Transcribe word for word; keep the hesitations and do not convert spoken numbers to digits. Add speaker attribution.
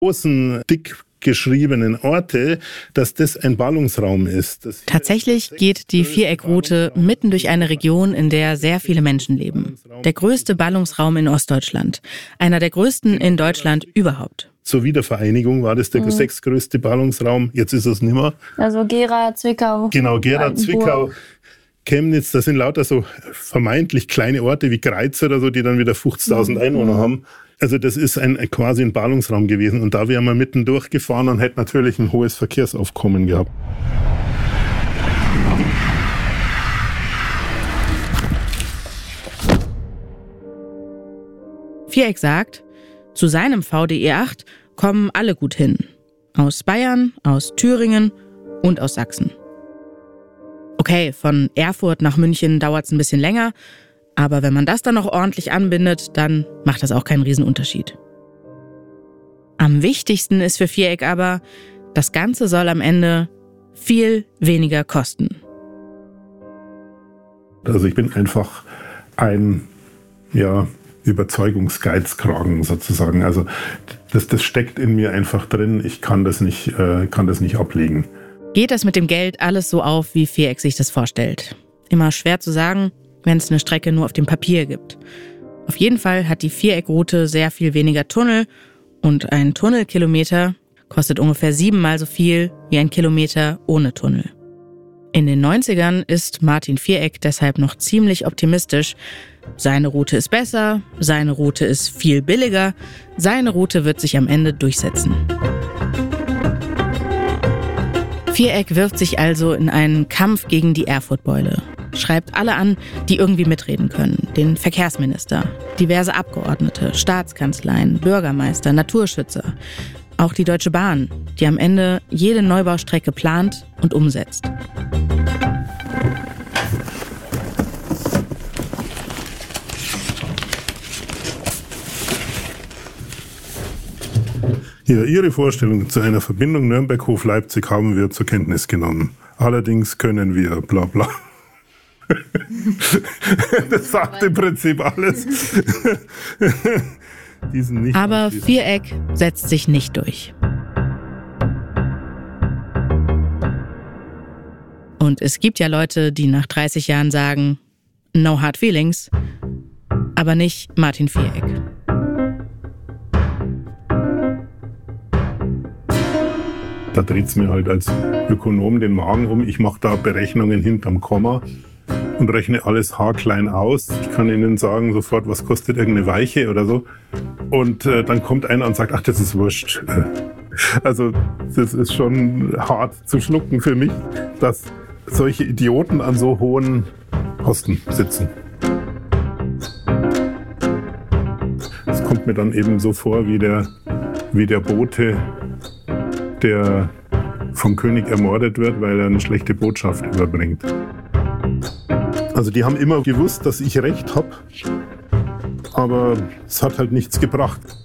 Speaker 1: großen, dick geschriebenen Orte, dass das ein Ballungsraum ist.
Speaker 2: Tatsächlich geht die Viereckroute mitten durch eine Region, in der sehr viele Menschen leben. Der größte Ballungsraum in Ostdeutschland. Einer der größten in Deutschland überhaupt.
Speaker 1: Zur Wiedervereinigung war das der mhm. sechstgrößte Ballungsraum. Jetzt ist es nicht mehr.
Speaker 3: Also Gera, Zwickau.
Speaker 1: Genau, Gera, Zwickau, Chemnitz. Das sind lauter so vermeintlich kleine Orte wie Greiz oder so, die dann wieder fünfzigtausend mhm. Einwohner haben. Also das ist ein, quasi ein Ballungsraum gewesen. Und da wären wir mitten durchgefahren und hätten natürlich ein hohes Verkehrsaufkommen gehabt.
Speaker 2: Viereck sagt, zu seinem V D E acht kommen alle gut hin. Aus Bayern, aus Thüringen und aus Sachsen. Okay, von Erfurt nach München dauert es ein bisschen länger. Aber wenn man das dann noch ordentlich anbindet, dann macht das auch keinen Riesenunterschied. Am wichtigsten ist für Viereck aber, das Ganze soll am Ende viel weniger kosten.
Speaker 1: Also ich bin einfach ein, ja, Überzeugungsgeizkragen sozusagen. Also das, das steckt in mir einfach drin. Ich kann das nicht, äh, kann das nicht ablegen.
Speaker 2: Geht das mit dem Geld alles so auf, wie Viereck sich das vorstellt? Immer schwer zu sagen, wenn es eine Strecke nur auf dem Papier gibt. Auf jeden Fall hat die Viereckroute sehr viel weniger Tunnel und ein Tunnelkilometer kostet ungefähr siebenmal so viel wie ein Kilometer ohne Tunnel. In den neunzigern ist Martin Viereck deshalb noch ziemlich optimistisch. Seine Route ist besser, seine Route ist viel billiger, seine Route wird sich am Ende durchsetzen. Viereck wirft sich also in einen Kampf gegen die Erfurtbeule. Schreibt alle an, die irgendwie mitreden können. Den Verkehrsminister, diverse Abgeordnete, Staatskanzleien, Bürgermeister, Naturschützer. Auch die Deutsche Bahn, die am Ende jede Neubaustrecke plant und umsetzt.
Speaker 1: Ja, Ihre Vorstellung zu einer Verbindung Nürnberg-Hof-Leipzig haben wir zur Kenntnis genommen. Allerdings können wir bla bla. Das sagt im Prinzip alles. Nicht
Speaker 2: Aber Viereck setzt sich nicht durch. Und es gibt ja Leute, die nach dreißig Jahren sagen, no hard feelings, aber nicht Martin Viereck.
Speaker 1: Da dreht es mir halt als Ökonom den Magen um. Ich mache da Berechnungen hinterm Komma und rechne alles haarklein aus. Ich kann Ihnen sagen sofort, was kostet irgendeine Weiche oder so. Und äh, dann kommt einer und sagt, ach, das ist wurscht. Also das ist schon hart zu schlucken für mich, dass solche Idioten an so hohen Kosten sitzen. Es kommt mir dann eben so vor wie der, wie der Bote, der vom König ermordet wird, weil er eine schlechte Botschaft überbringt. Also die haben immer gewusst, dass ich recht habe, aber es hat halt nichts gebracht.